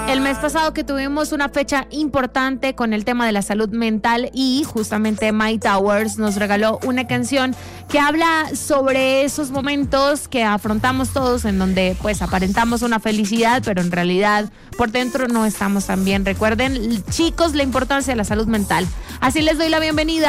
El mes pasado que tuvimos una fecha importante con el tema de la salud mental y justamente My Towers nos regaló una canción que habla sobre esos momentos que afrontamos todos en donde pues aparentamos una felicidad, pero en realidad por dentro no estamos tan bien. Recuerden, chicos, la importancia de la salud mental. Así les doy la bienvenida